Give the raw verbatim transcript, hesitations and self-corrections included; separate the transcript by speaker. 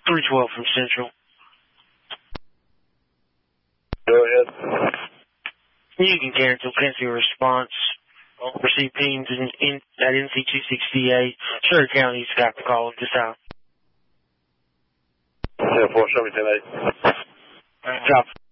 Speaker 1: three twelve from Central.
Speaker 2: Go ahead.
Speaker 1: You can cancel, cancel your response. Receive pings in, in, at N C two sixty-eight. Surrey County's got the call at this time.
Speaker 2: ten four, show me ten eight.
Speaker 1: Drop.